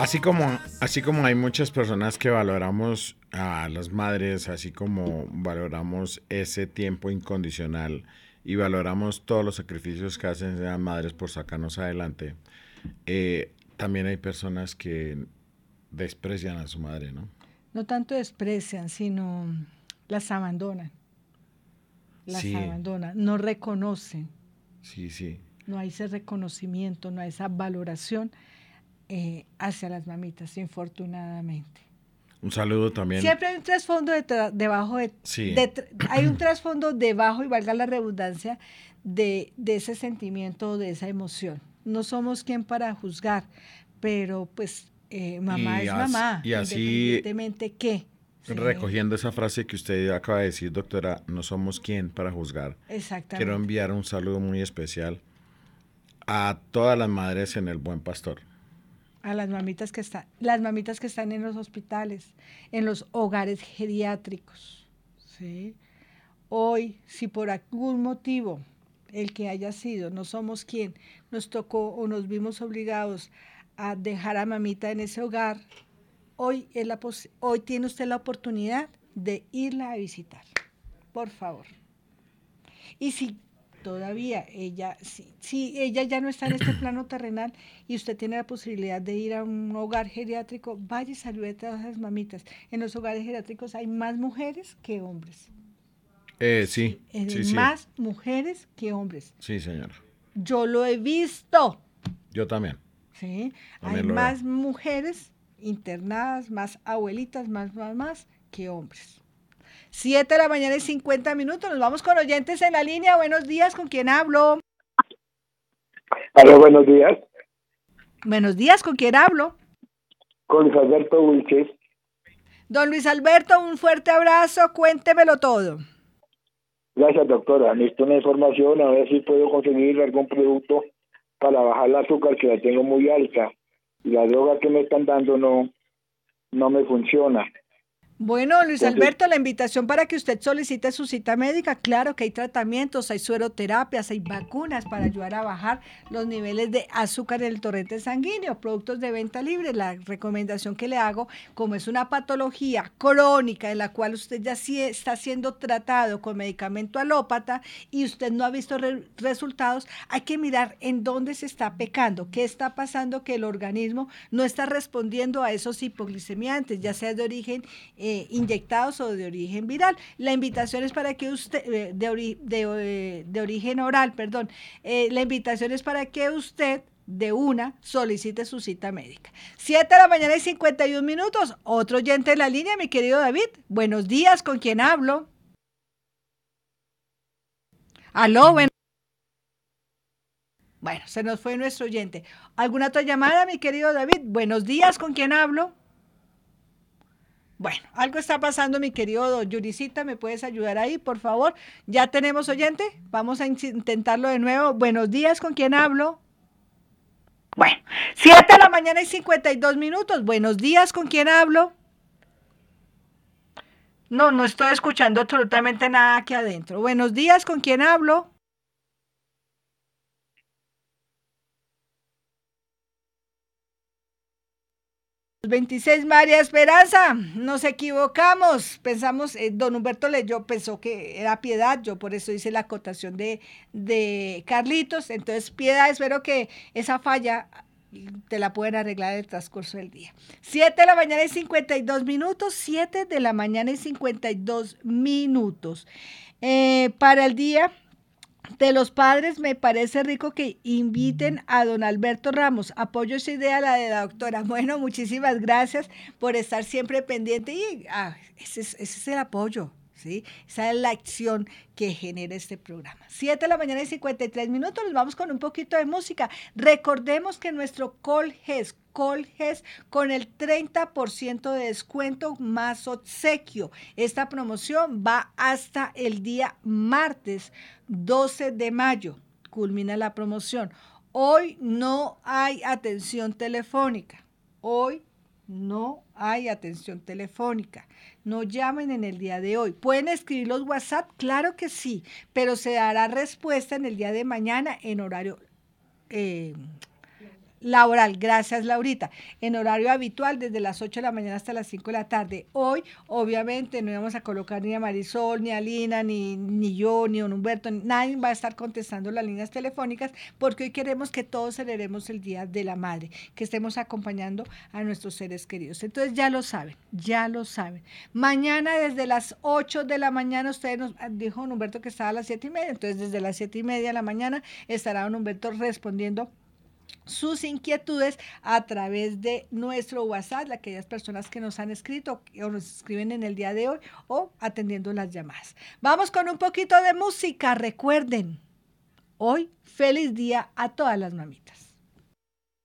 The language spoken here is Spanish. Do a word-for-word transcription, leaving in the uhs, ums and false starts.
Así como, así como hay muchas personas que valoramos a las madres, así como valoramos ese tiempo incondicional y valoramos todos los sacrificios que hacen las madres por sacarnos adelante, eh, también hay personas que desprecian a su madre, ¿no? No tanto desprecian, sino las abandonan, las Sí, abandonan, no reconocen, sí, sí. no hay ese reconocimiento, no hay esa valoración eh, hacia las mamitas, infortunadamente. Un saludo también. Siempre hay un trasfondo de tra- debajo de, Sí, de tr- hay un trasfondo debajo, y valga la redundancia, de, de ese sentimiento, de esa emoción. No somos quien para juzgar, pero pues eh, mamá y, es as- mamá, y así independientemente qué. Sí, recogiendo esa frase que usted acaba de decir, doctora, no somos quien para juzgar. Quiero exactamente. enviar un saludo muy especial a todas las madres en el Buen Pastor. A las mamitas que están, las mamitas que están en los hospitales, en los hogares geriátricos. ¿Sí? Hoy, si por algún motivo, el que haya sido, no somos quien, nos tocó o nos vimos obligados a dejar a mamita en ese hogar, hoy, es la hoy tiene usted la oportunidad de irla a visitar. Por favor. Y si todavía ella, si, si ella ya no está en este plano terrenal y usted tiene la posibilidad de ir a un hogar geriátrico, vaya y salude a todas las mamitas. En los hogares geriátricos hay más mujeres que hombres. Eh, sí, Sí, hay sí, sí, más mujeres que hombres. sí, señora. Yo lo he visto. Yo también, ¿Sí? Hay también lo veo. más mujeres internadas, más abuelitas, más mamás que hombres. Siete de la mañana y cincuenta minutos. Nos vamos con oyentes en la línea. Buenos días, ¿con quién hablo? Hola, buenos días. Buenos días, ¿con quién hablo? Con Luis Alberto Wilches. Don Luis Alberto, un fuerte abrazo, cuéntemelo todo. Gracias, doctora. Necesito una información, a ver si puedo conseguir algún producto para bajar el azúcar, que la tengo muy alta. Y la droga que me están dando no, no me funciona. Bueno, Luis Entonces, Alberto, la invitación para que usted solicite su cita médica, claro que hay tratamientos, hay sueroterapias, hay vacunas para ayudar a bajar los niveles de azúcar en el torrente sanguíneo, productos de venta libre. La recomendación que le hago, como es una patología crónica en la cual usted ya sí está siendo tratado con medicamento alópata y usted no ha visto re resultados, hay que mirar en dónde se está pecando, qué está pasando, que el organismo no está respondiendo a esos hipoglicemiantes, ya sea de origen eh, eh, inyectados o de origen viral. La invitación es para que usted, eh, de, ori de, eh, de, origen oral, perdón, eh, la invitación es para que usted de una solicite su cita médica. siete de la mañana y cincuenta y un minutos. Otro oyente en la línea, mi querido David. Buenos días, ¿con quién hablo? Aló, bueno. Bueno, se nos fue nuestro oyente. ¿Alguna otra llamada, mi querido David? Buenos días, ¿con quién hablo? Bueno, algo está pasando, mi querido Yuricita, ¿me puedes ayudar ahí, por favor? ¿Ya tenemos oyente? Vamos a intentarlo de nuevo. Buenos días, ¿con quién hablo? Bueno, siete de la mañana y cincuenta y dos minutos. Buenos días, ¿con quién hablo? No, no estoy escuchando absolutamente nada aquí adentro. Buenos días, ¿con quién hablo? veintiséis, María Esperanza, nos equivocamos, pensamos, eh, don Humberto leyó, pensó que era Piedad, yo por eso hice la acotación de, de Carlitos, entonces Piedad, espero que esa falla te la pueden arreglar en el transcurso del día. siete de la mañana y cincuenta y dos minutos, siete de la mañana y cincuenta y dos minutos. Eh, para el día de los padres, me parece rico que inviten a don Alberto Ramos. Apoyo esa idea, la de la doctora. Bueno, muchísimas gracias por estar siempre pendiente. Y ah, ese, es, ese es el apoyo, ¿sí? Esa es la acción que genera este programa. siete de la mañana y cincuenta y tres minutos. Nos vamos con un poquito de música. Recordemos que nuestro Colges, Colges con el treinta por ciento de descuento más obsequio. Esta promoción va hasta el día martes doce de mayo. Culmina la promoción. Hoy no hay atención telefónica. Hoy no hay atención telefónica. No llamen en el día de hoy. ¿Pueden escribir los WhatsApp? Claro que sí, pero se dará respuesta en el día de mañana en horario eh, laboral. Gracias, Laurita. En horario habitual, desde las ocho de la mañana hasta las cinco de la tarde. Hoy, obviamente, no íbamos a colocar ni a Marisol, ni a Lina, ni, ni yo, ni a don Humberto. Nadie va a estar contestando las líneas telefónicas porque hoy queremos que todos celebremos el Día de la Madre, que estemos acompañando a nuestros seres queridos. Entonces, ya lo saben, ya lo saben. Mañana, desde las ocho de la mañana, ustedes nos dijo don Humberto que estaba a las siete y media. Entonces, desde las siete y media de la mañana estará don Humberto respondiendo sus inquietudes a través de nuestro WhatsApp, aquellas personas que nos han escrito o nos escriben en el día de hoy o atendiendo las llamadas. Vamos con un poquito de música. Recuerden, hoy feliz día a todas las mamitas.